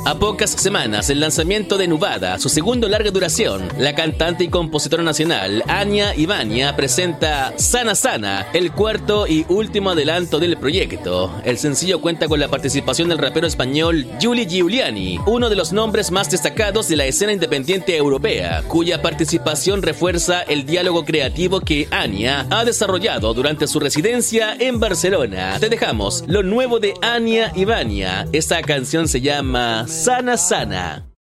A pocas semanas del lanzamiento de Nubada, su segundo larga duración, la cantante y compositora nacional Anya Ivania presenta Sana Sana, el cuarto y último adelanto del proyecto. El sencillo cuenta con la participación del rapero español Giuli Giuliani, uno de los nombres más destacados de la escena independiente europea, cuya participación refuerza el diálogo creativo que Anya ha desarrollado durante su residencia en Barcelona. Te dejamos lo nuevo de Anya Ivania. Esta canción se llama Sana Sana.